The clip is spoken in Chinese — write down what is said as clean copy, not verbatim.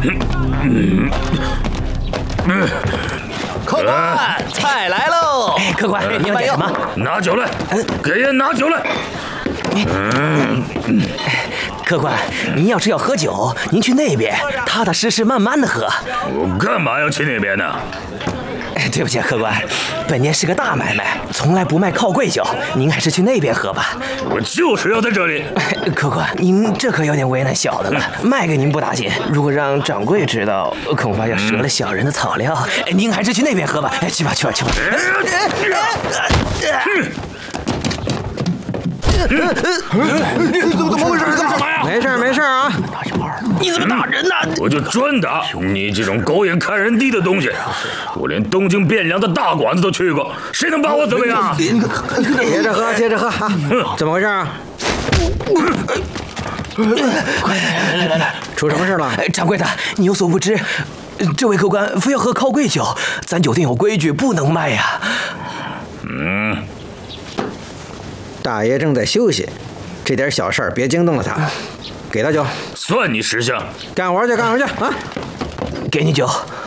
客官，菜来喽！ 哎，客官，你要点什么？ 拿酒来，给人拿酒来。 客官，您要是要喝酒，您去那边，踏踏实实慢慢的喝。 我干嘛要去那边呢？ 对不起，客官，本店是个大买卖，从来不卖靠柜酒，您还是去那边喝吧。 我就是要在这里。 客官，您这可有点为难小的了，卖给您不打紧，如果让掌柜知道，恐怕要折了小人的草料。您还是去那边喝吧。去吧，去吧，去吧。 怎么回事？干嘛呀？ 没事啊！ 你怎么打人呢？ 我就专打你这种狗眼看人低的东西！我连东京汴梁的大馆子都去过，谁能把我怎么样？ 接着喝，接着喝啊！怎么回事啊？来，出什么事了？ 掌柜的，你有所不知，这位客官非要喝靠柜酒，咱酒店有规矩，不能卖呀。 大爷正在休息，这点小事儿别惊动了他。给他酒， 算你识相。 干活去，干活去啊！ 给你酒。